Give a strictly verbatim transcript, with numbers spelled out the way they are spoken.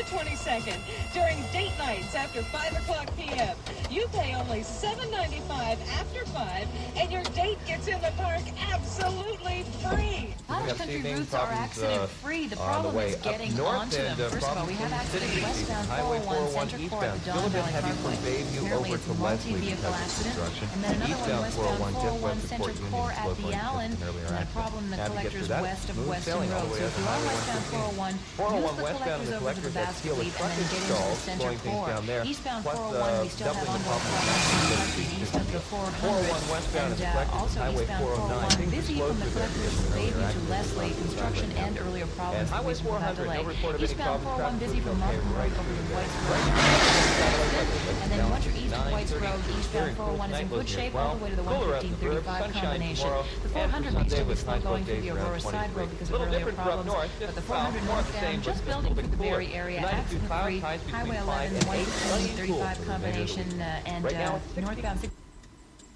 the twenty-second during date nights after five o'clock p m You pay only seven ninety-five after five, and your date gets in the park absolutely free. Cottage country routes are accident-free. The problem is getting onto them. First of all, we have accidents westbound four oh one Central Court at the Don Valley Parkway. Apparently it's a multi-vehicle accident. And then another one westbound four oh one Central Court at the Allen. And a problem in the collectors west of Weston Road. So if you are westbound four oh one, use the collectors over to the basket lead and then get into the center core. Eastbound four oh one, we still have ongoing problems east of the four hundred. And uh, also eastbound four oh one, busy from the collectors from Bayview to Leslie. Construction and earlier problems without delay. Eastbound four oh one busy from Markham Road over to White's Road. And then once you're east of White's Road, eastbound four oh one is in good shape all the way to the one fifteen thirty-five combination. The four hundred may still be slow going through the Aurora side road because of earlier problems, but the four hundred northbound just building through the Berry area, accident-free, Highway eleven, one fifteen thirty-five combination, uh, and uh, northbound